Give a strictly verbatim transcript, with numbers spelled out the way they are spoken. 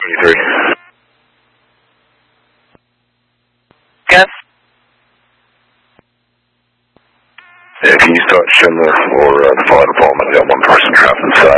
seventy-three. Yes. Yeah, can you start Schindler or uh, the fire department? Got one person trapped inside.